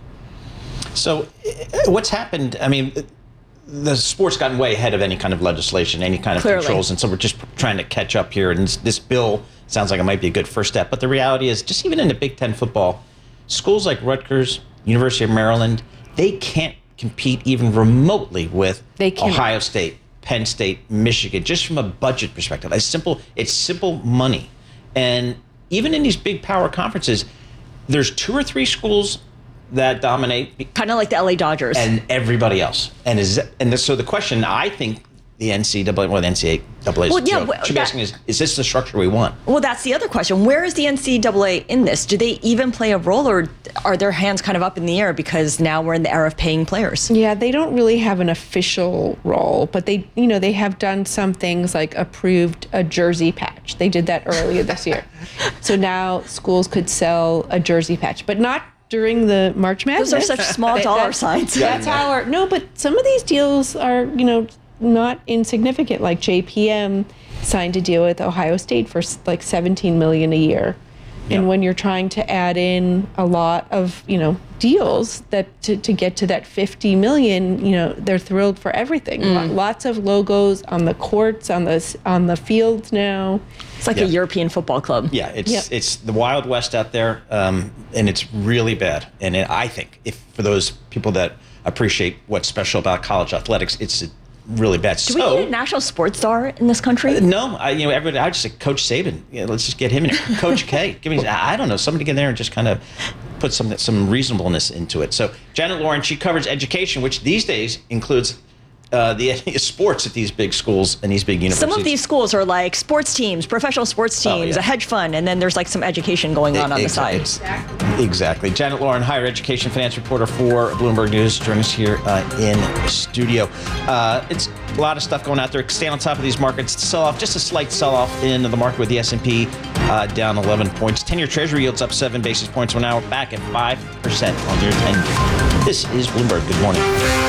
So what's happened, I mean, the sport's gotten way ahead of any kind of legislation, any kind of Clearly. controls, and so we're just trying to catch up here. And this, this bill sounds like it might be a good first step. But the reality is, just even in the Big Ten football, schools like Rutgers, University of Maryland, they can't compete even remotely with Ohio State, Penn State, Michigan, just from a budget perspective. It's simple, it's simple money. And even in these big power conferences, there's two or three schools that dominate. Kind of like the L A Dodgers. And everybody else. And is and this, so the question, I think, the N C double A, well, the N C double A, well, yeah, so, well, should be asking is, is this the structure we want? Well, that's the other question. Where is the N C double A in this? Do they even play a role, or are their hands kind of up in the air because now we're in the era of paying players? Yeah, they don't really have an official role, but they, you know, they have done some things like approved a jersey patch. They did that earlier this year. So now schools could sell a jersey patch, but not during the March Madness. Those are such small dollar signs. That's how our, no, but some of these deals are, you know, not insignificant. Like J P M signed a deal with Ohio State for like seventeen million dollars a year. Yep. And when you're trying to add in a lot of, you know, deals that to, to get to that fifty million, you know, they're thrilled for everything. Mm. Lots of logos on the courts, on the on the fields now. It's like yeah. a European football club. Yeah, it's yep. it's the Wild West out there, um, and it's really bad. And it, I think if for those people that appreciate what's special about college athletics, it's a really bad. Do so, we need a national sports star in this country? Uh, no, I, you know, everybody. I just say Coach Saban. You know, let's just get him in here. Coach K. Give me. I don't know. Somebody get in there and just kind of put some some reasonableness into it. So Janet Lauren, she covers education, which these days includes uh, the sports at these big schools and these big universities. Some of these schools are like sports teams, professional sports teams, oh, yeah. a hedge fund, and then there's like some education going on it, on the side. Exactly. exactly. Janet Lauren, higher education finance reporter for Bloomberg News, joining us here uh, in studio. Uh, it's a lot of stuff going out there. Stay on top of these markets. Sell off, just a slight sell-off in the market with the S and P uh, down eleven points. ten-year Treasury yields up seven basis points. We're now back at five percent on your ten-year. This is Bloomberg. Good morning.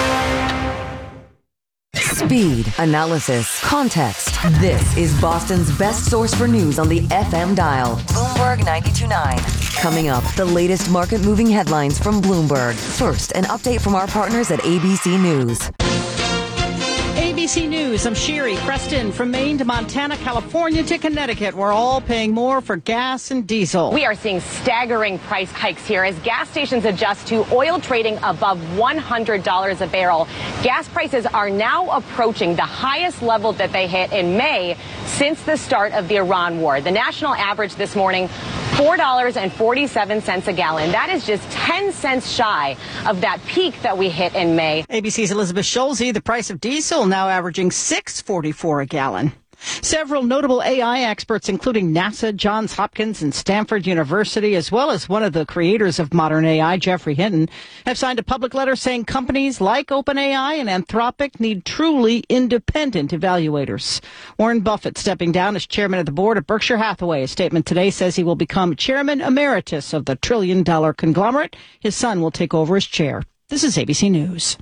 Speed, analysis, context. This is Boston's best source for news on the F M dial. Bloomberg ninety-two point nine. Coming up, the latest market-moving headlines from Bloomberg. First, an update from our partners at A B C News. A B C News, I'm Sherry. Preston, from Maine to Montana, California to Connecticut, we're all paying more for gas and diesel. We are seeing staggering price hikes here as gas stations adjust to oil trading above one hundred dollars a barrel. Gas prices are now approaching the highest level that they hit in May since the start of the Iran war. The national average this morning, four dollars and forty-seven cents a gallon. That is just ten cents shy of that peak that we hit in May. A B C's Elizabeth Schulze, the price of diesel now averaging six forty-four a gallon. Several notable A I experts, including NASA, Johns Hopkins, and Stanford University, as well as one of the creators of modern A I, Geoffrey Hinton, have signed a public letter saying companies like OpenAI and Anthropic need truly independent evaluators. Warren Buffett stepping down as chairman of the board of Berkshire Hathaway. A statement today says he will become chairman emeritus of the trillion-dollar conglomerate. His son will take over as chair. This is A B C News.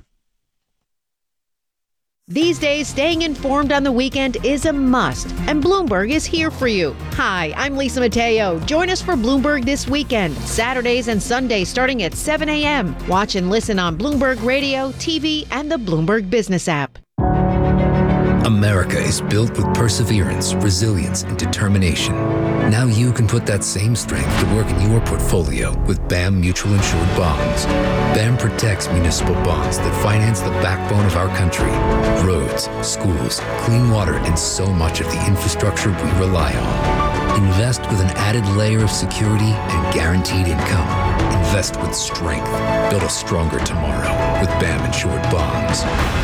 These days, staying informed on the weekend is a must, and Bloomberg is here for you. Hi, I'm Lisa Mateo. Join us for Bloomberg This Weekend, Saturdays and Sundays starting at seven a.m. Watch and listen on Bloomberg Radio, T V, and the Bloomberg Business app. America is built with perseverance, resilience, and determination. Now you can put that same strength to work in your portfolio with B A M Mutual Insured Bonds. B A M protects municipal bonds that finance the backbone of our country. Roads, schools, clean water, and so much of the infrastructure we rely on. Invest with an added layer of security and guaranteed income. Invest with strength. Build a stronger tomorrow with B A M Insured Bonds.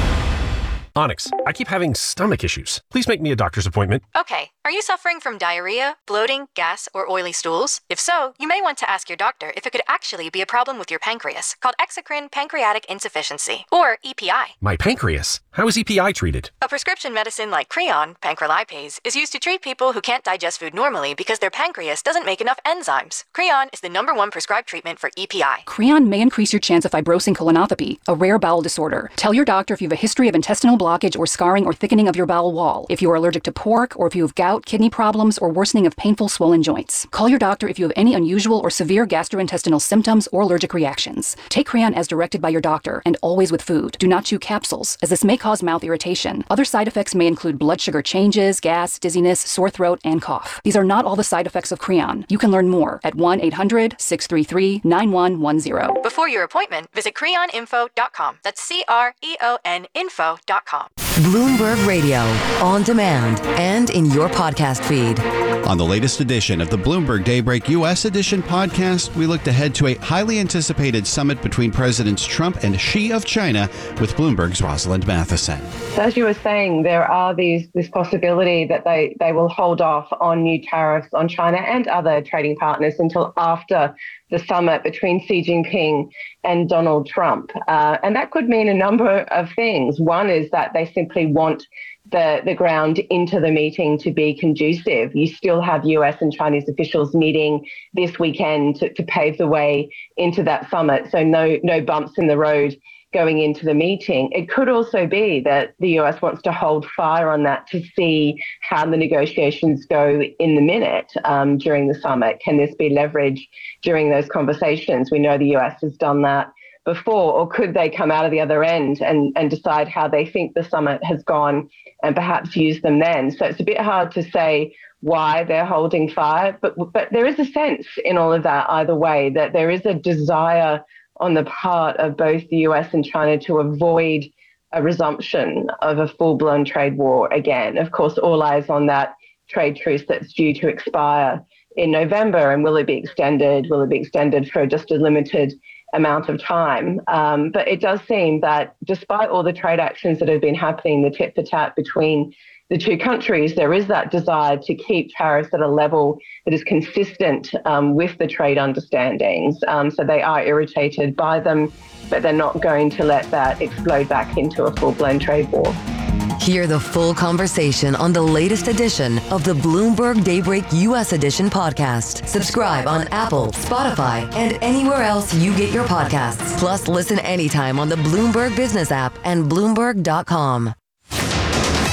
Onyx, I keep having stomach issues. Please make me a doctor's appointment. Okay. Are you suffering from diarrhea, bloating, gas, or oily stools? If so, you may want to ask your doctor if it could actually be a problem with your pancreas, called exocrine pancreatic insufficiency, or E P I. My pancreas? How is E P I treated? A prescription medicine like Creon, pancrelipase, is used to treat people who can't digest food normally because their pancreas doesn't make enough enzymes. Creon is the number one prescribed treatment for E P I. Creon may increase your chance of fibrosing colonopathy, a rare bowel disorder. Tell your doctor if you have a history of intestinal blockage or scarring or thickening of your bowel wall, if you are allergic to pork, or if you have gout, kidney problems, or worsening of painful swollen joints. Call your doctor if you have any unusual or severe gastrointestinal symptoms or allergic reactions. Take Creon as directed by your doctor, and always with food. Do not chew capsules, as this may cause mouth irritation. Other side effects may include blood sugar changes, gas, dizziness, sore throat, and cough. These are not all the side effects of Creon. You can learn more at one eight hundred, six three three, nine one one zero. Before your appointment, visit creon info dot com. That's C R E O N info dot com. Bloomberg Radio, on demand and in your podcast feed. On the latest edition of the Bloomberg Daybreak U S Edition podcast, we looked ahead to a highly anticipated summit between Presidents Trump and Xi of China with Bloomberg's Rosalind Matheson. So as you were saying, there are these this possibility that they, they will hold off on new tariffs on China and other trading partners until after the summit between Xi Jinping and Donald Trump. Uh, and that could mean a number of things. One is that they simply want the, the ground into the meeting to be conducive. You still have U S and Chinese officials meeting this weekend to, to pave the way into that summit. So no, no bumps in the road going into the meeting. It could also be that the U S wants to hold fire on that to see how the negotiations go in the minute um, during the summit. Can this be leveraged during those conversations? We know the U S has done that before, or could they come out of the other end and, and decide how they think the summit has gone and perhaps use them then? So it's a bit hard to say why they're holding fire, but but there is a sense in all of that either way that there is a desire on the part of both the U S and China to avoid a resumption of a full-blown trade war again. Of course, all eyes on that trade truce that's due to expire in November. And will it be extended? Will it be extended for just a limited amount of time? Um, but it does seem that despite all the trade actions that have been happening, the tit for tat between the two countries, there is that desire to keep tariffs at a level that is consistent um, with the trade understandings. Um, so they are irritated by them, but they're not going to let that explode back into a full-blown trade war. Hear the full conversation on the latest edition of the Bloomberg Daybreak U S Edition podcast. Subscribe on Apple, Spotify, and anywhere else you get your podcasts. Plus, listen anytime on the Bloomberg Business app and Bloomberg dot com.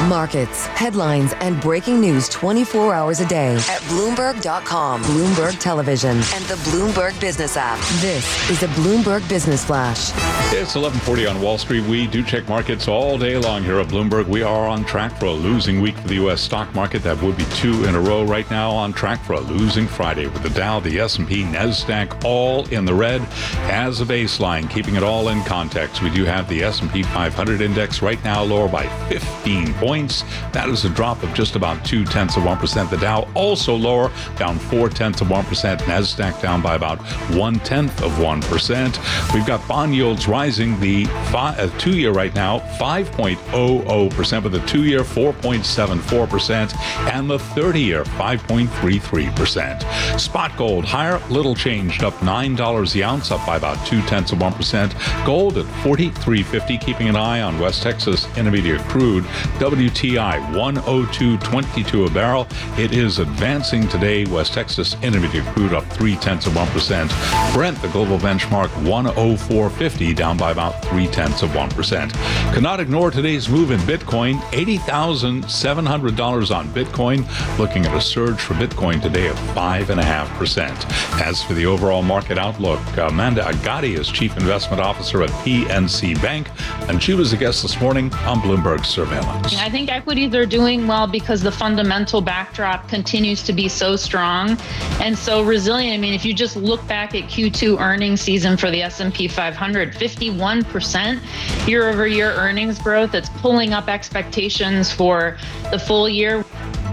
Markets, headlines, and breaking news twenty-four hours a day at Bloomberg dot com, Bloomberg Television, and the Bloomberg Business app. This is a Bloomberg Business Flash. It's eleven forty on Wall Street. We do check markets all day long here at Bloomberg. We are on track for a losing week for the U S stock market. That would be two in a row right now, on track for a losing Friday with the Dow, the S and P, NASDAQ all in the red as a baseline. Keeping it all in context, we do have the S and P five hundred index right now lower by fifteen points. That is a drop of just about two tenths of one percent. The Dow also lower, down four tenths of one percent. NASDAQ down by about one tenth of one percent. We've got bond yields rising. The five, uh, two-year right now, five point zero zero percent, with the two-year four point seven four percent, and the thirty-year five point three three percent. Spot gold higher, little changed, up nine dollars the ounce, up by about two tenths of one percent. Gold at forty-three fifty, keeping an eye on West Texas Intermediate crude. W T I one oh two twenty-two a barrel. It is advancing today. West Texas Intermediate crude up three tenths of one percent. Brent, the global benchmark, one oh four fifty, down by about three tenths of one percent. Cannot ignore today's move in Bitcoin. eighty thousand seven hundred dollars on Bitcoin, looking at a surge for Bitcoin today of five point five percent. As for the overall market outlook, Amanda Agati is Chief Investment Officer at P N C Bank, and she was a guest this morning on Bloomberg Surveillance. I think equities are doing well because the fundamental backdrop continues to be so strong and so resilient. I mean, if you just look back at Q two earnings season for the S and P five hundred, fifty-one percent year over year earnings growth. It's pulling up expectations for the full year.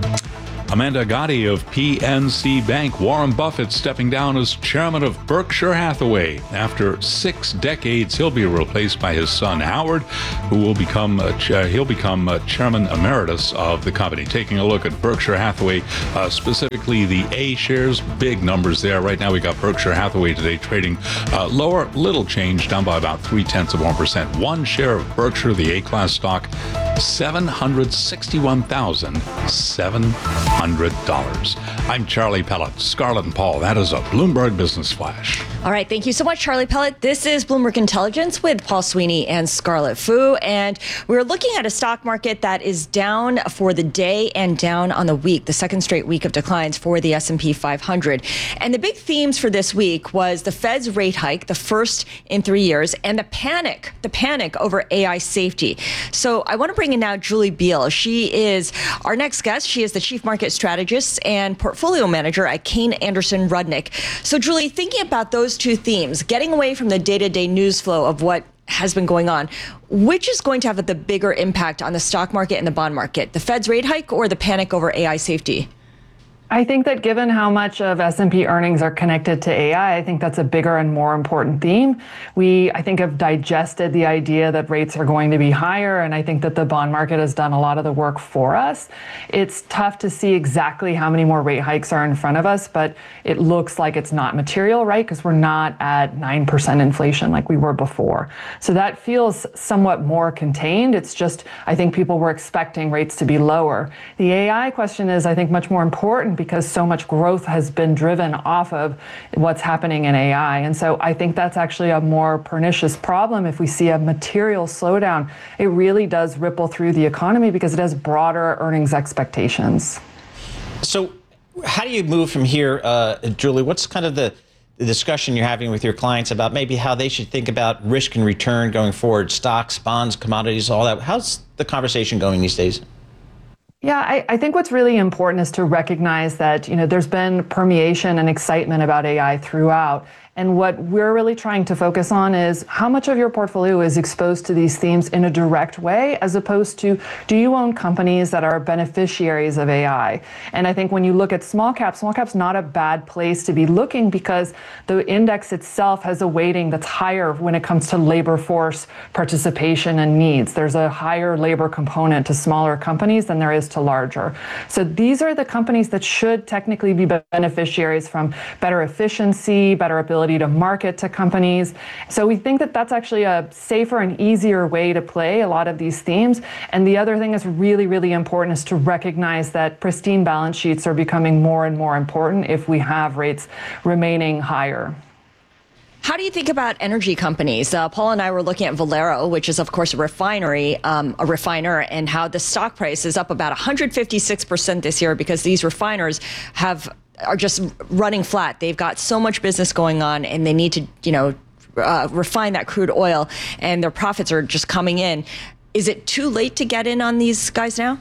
Amanda Agati of P N C Bank. Warren Buffett stepping down as chairman of Berkshire Hathaway. After six decades, he'll be replaced by his son Howard, who will become a ch- he'll become a chairman emeritus of the company. Taking a look at Berkshire Hathaway, uh, specifically the A shares, big numbers there. Right now, we got Berkshire Hathaway today trading uh, lower, little change, down by about three tenths of one percent. One share of Berkshire, the A-class stock, seven hundred sixty-one thousand seven hundred dollars. I'm Charlie Pellet. Scarlett and Paul, that is a Bloomberg Business Flash. All right, thank you so much, Charlie Pellet. This is Bloomberg Intelligence with Paul Sweeney and Scarlett Fu, and we're looking at a stock market that is down for the day and down on the week, the second straight week of declines for the S and P five hundred. And the big themes for this week was the Fed's rate hike, the first in three years, and the panic, the panic over A I safety. So I want to bring in now Julie Beal. She is our next guest. She is the Chief Market Strategist and Portfolio Manager at Kayne Anderson Rudnick. So Julie, thinking about those two themes, getting away from the day-to-day news flow of what has been going on, which is going to have the bigger impact on the stock market and the bond market, the Fed's rate hike or the panic over A I safety? I think that given how much of S and P earnings are connected to A I, I think that's a bigger and more important theme. We, I think, have digested the idea that rates are going to be higher, and I think that the bond market has done a lot of the work for us. It's tough to see exactly how many more rate hikes are in front of us, but it looks like it's not material, right? Because we're not at nine percent inflation like we were before. So that feels somewhat more contained. It's just, I think people were expecting rates to be lower. The A I question is, I think, much more important, because so much growth has been driven off of what's happening in A I. And so I think that's actually a more pernicious problem. If we see a material slowdown, it really does ripple through the economy because it has broader earnings expectations. So how do you move from here, uh, Julie? What's kind of the, the discussion you're having with your clients about maybe how they should think about risk and return going forward, stocks, bonds, commodities, all that? How's the conversation going these days? Yeah, I, I think what's really important is to recognize that, you know, there's been permeation and excitement about A I throughout. And what we're really trying to focus on is how much of your portfolio is exposed to these themes in a direct way, as opposed to, do you own companies that are beneficiaries of A I? And I think when you look at small cap, small cap's not a bad place to be looking because the index itself has a weighting that's higher when it comes to labor force participation and needs. There's a higher labor component to smaller companies than there is to larger. So these are the companies that should technically be beneficiaries from better efficiency, better ability to market to companies. So we think that that's actually a safer and easier way to play a lot of these themes. And the other thing that's really, really important is to recognize that pristine balance sheets are becoming more and more important if we have rates remaining higher. How do you think about energy companies? Uh, Paul and I were looking at Valero, which is, of course, a refinery, um, a refiner, and how the stock price is up about one hundred fifty-six percent this year because these refiners have are just running flat. They've got so much business going on, and they need to, you know, uh, refine that crude oil, and their profits are just coming in. Is it too late to get in on these guys now?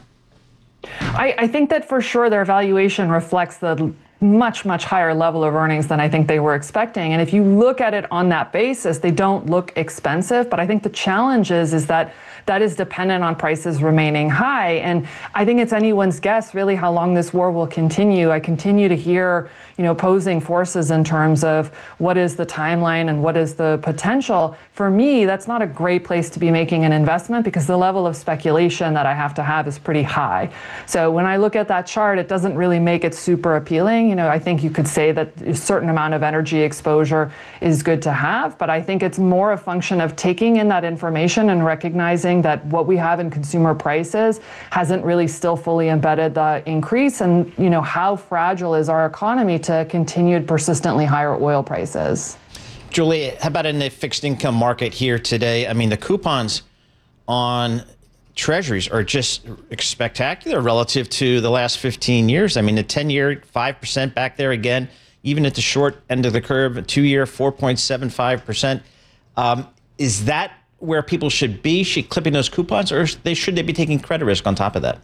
I, I think that for sure their valuation reflects the much, much higher level of earnings than I think they were expecting. And if you look at it on that basis, they don't look expensive. But I think the challenge is, is that that is dependent on prices remaining high. And I think it's anyone's guess, really, how long this war will continue. I continue to hear, you know, opposing forces in terms of what is the timeline and what is the potential. For me, that's not a great place to be making an investment because the level of speculation that I have to have is pretty high. So when I look at that chart, it doesn't really make it super appealing. You know, I think you could say that a certain amount of energy exposure is good to have, but I think it's more a function of taking in that information and recognizing that what we have in consumer prices hasn't really still fully embedded the increase, and, you know, how fragile is our economy to continued persistently higher oil prices. Julie, how about in the fixed income market here today? I mean, the coupons on treasuries are just spectacular relative to the last fifteen years. I mean, the ten-year, five percent back there again, even at the short end of the curve, a two-year, four point seven five percent. Um, is that where people should be? Should clipping those coupons, or they should they be taking credit risk on top of that?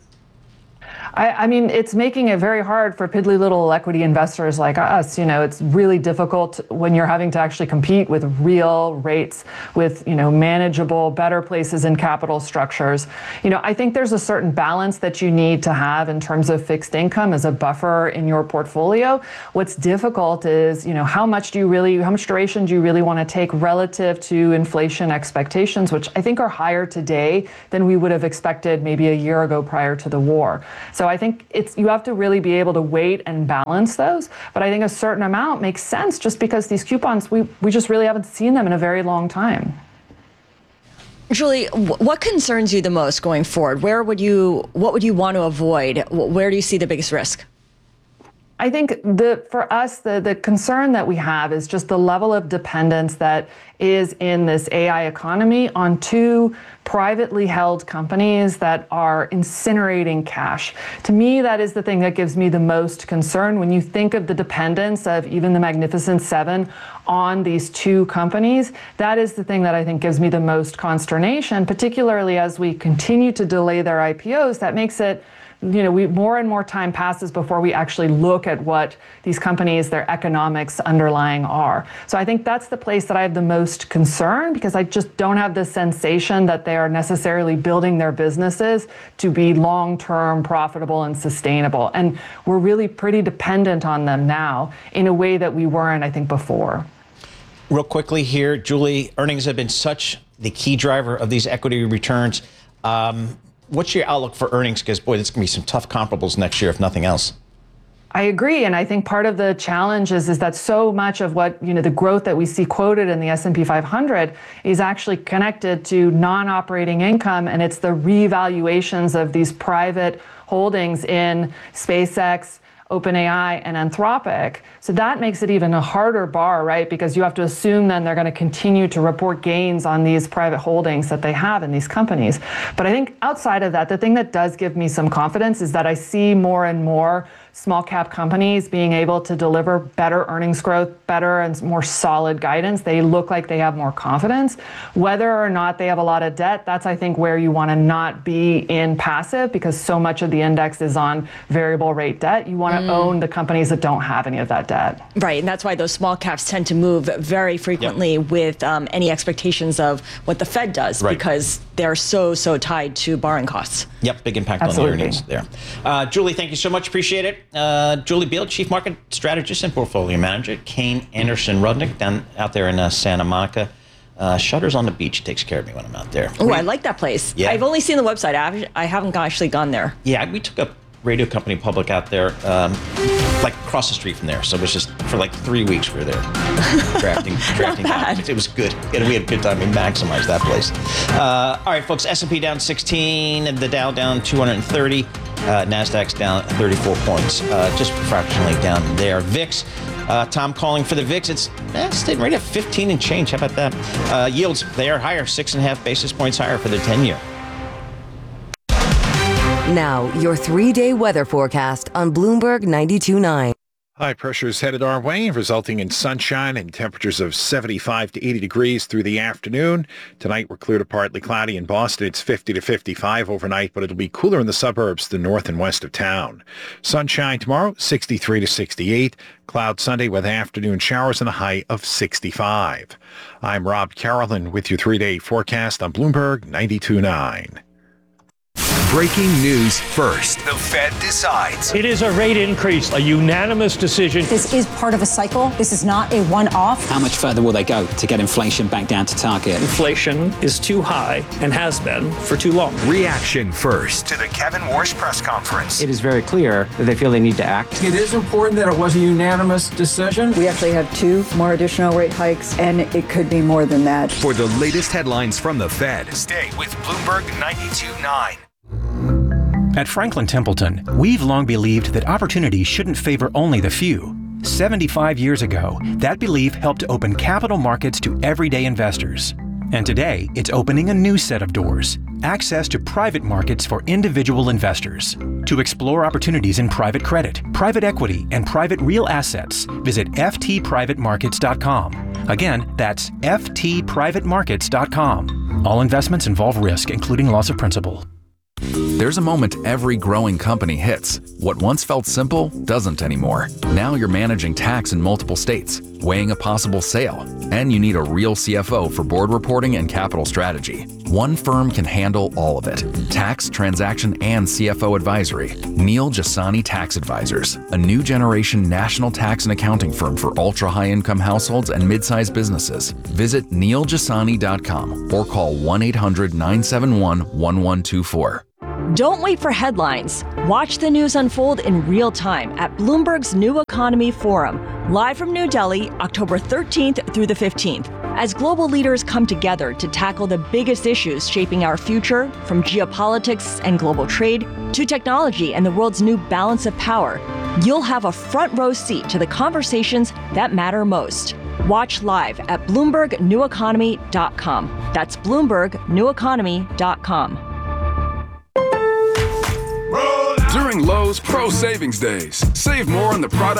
I, I mean, it's making it very hard for piddly little equity investors like us. You know, it's really difficult when you're having to actually compete with real rates, with, you know, manageable, better places in capital structures. You know, I think there's a certain balance that you need to have in terms of fixed income as a buffer in your portfolio. What's difficult is, you know, how much do you really, how much duration do you really want to take relative to inflation expectations, which I think are higher today than we would have expected maybe a year ago prior to the war. So I think it's, you have to really be able to wait and balance those. But I think a certain amount makes sense just because these coupons, we, we just really haven't seen them in a very long time. Julie, what concerns you the most going forward? Where would you, what would you want to avoid? Where do you see the biggest risk? I think the for us, the, the concern that we have is just the level of dependence that is in this A I economy on two privately held companies that are incinerating cash. To me, that is the thing that gives me the most concern. When you think of the dependence of even the Magnificent Seven on these two companies, that is the thing that I think gives me the most consternation, particularly as we continue to delay their I P Os. That makes it, you know, we more and more time passes before we actually look at what these companies, their economics underlying are. So I think that's the place that I have the most concern, because I just don't have the sensation that they are necessarily building their businesses to be long-term profitable and sustainable. And we're really pretty dependent on them now in a way that we weren't, I think, before. Real quickly here, Julie, earnings have been such the key driver of these equity returns. Um, What's your outlook for earnings? Because, boy, there's going to be some tough comparables next year, if nothing else. I agree. And I think part of the challenge is, is that so much of what, you know, the growth that we see quoted in the S and P five hundred is actually connected to non-operating income. And it's the revaluations of these private holdings in SpaceX, OpenAI, and Anthropic. So that makes it even a harder bar, right? Because you have to assume then they're going to continue to report gains on these private holdings that they have in these companies. But I think outside of that, the thing that does give me some confidence is that I see more and more small cap companies being able to deliver better earnings growth, better and more solid guidance. They look like they have more confidence. Whether or not they have a lot of debt, that's, I think, where you want to not be in passive, because so much of the index is on variable rate debt. You want to mm. own the companies that don't have any of that debt. Right, and that's why those small caps tend to move very frequently yep. with um, any expectations of what the Fed does, right. because they're so, so tied to borrowing costs. Yep, big impact Absolutely. on the earnings there. Uh, Julie, thank you so much. Appreciate it. Uh, Julie Beal, Chief Market Strategist and Portfolio Manager, Kayne Anderson Rudnick, down out there in uh, Santa Monica. Uh, Shutters on the Beach takes care of me when I'm out there. Oh, I like that place. Yeah. I've only seen the website. I, I haven't actually gone there. Yeah, we took a radio company public out there, um, like across the street from there. So it was just for like three weeks we were there drafting, drafting documents. It was good. And we had a good time. We maximized that place. Uh, all right, folks. S and P down sixteen, the Dow down two hundred thirty, uh, Nasdaq's down thirty-four points, uh, just fractionally down there. V I X Uh, Tom calling for the V I X. It's eh, staying right at fifteen and change. How about that? Uh, yields, they are higher, six and a half basis points higher for the ten-year. Now, your three-day weather forecast on Bloomberg ninety-two point nine. High pressure is headed our way, resulting in sunshine and temperatures of seventy-five to eighty degrees through the afternoon. Tonight, we're clear to partly cloudy in Boston. It's fifty to fifty-five overnight, but it'll be cooler in the suburbs, the north and west of town. Sunshine tomorrow, sixty-three to sixty-eight. Cloud Sunday with afternoon showers and a high of sixty-five. I'm Rob Carolyn with your three-day forecast on Bloomberg ninety-two point nine. Breaking news first. The Fed decides. It is a rate increase, a unanimous decision. This is part of a cycle. This is not a one-off. How much further will they go to get inflation back down to target? Inflation is too high and has been for too long. Reaction first to the Kevin Warsh press conference. It is very clear that they feel they need to act. It is important that it was a unanimous decision. We actually have two more additional rate hikes, and it could be more than that. For the latest headlines from the Fed, stay with Bloomberg ninety-two point nine. At Franklin Templeton, we've long believed that opportunity shouldn't favor only the few. seventy-five years ago, that belief helped open capital markets to everyday investors. And today, it's opening a new set of doors, access to private markets for individual investors. To explore opportunities in private credit, private equity, and private real assets, visit f t private markets dot com. Again, that's f t private markets dot com. All investments involve risk, including loss of principal. There's a moment every growing company hits. What once felt simple doesn't anymore. Now you're managing tax in multiple states, weighing a possible sale, and you need a real C F O for board reporting and capital strategy. One firm can handle all of it. Tax, transaction, and C F O advisory. Neil Jasani Tax Advisors, a new generation national tax and accounting firm for ultra-high income households and mid-sized businesses. Visit neil jasani dot com or call one eight hundred nine seven one one one two four. Don't wait for headlines. Watch the news unfold in real time at Bloomberg's New Economy Forum, live from New Delhi, October thirteenth through the fifteenth, as global leaders come together to tackle the biggest issues shaping our future, from geopolitics and global trade to technology and the world's new balance of power. You'll have a front row seat to the conversations that matter most. Watch live at bloomberg new economy dot com. That's bloomberg new economy dot com. During Lowe's Pro Savings Days, save more on the product